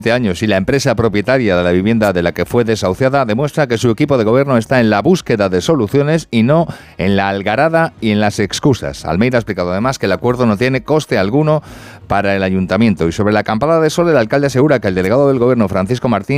años y la empresa propietaria de la vivienda de la que fue desahuciada demuestra que su equipo de gobierno está en la búsqueda de soluciones y no en la algarada y en las excusas. Almeida ha explicado además que el acuerdo no tiene coste alguno para el ayuntamiento. Y sobre la acampada de sol, el alcalde asegura que el delegado del gobierno, Francisco Martín,